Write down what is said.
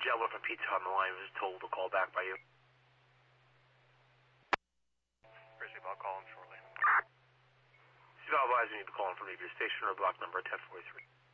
gentleman from Pizza on the line was told to call back by you. Appreciate I'll call him shortly. Steve, I'll advise you to call him from either station or block number 1043.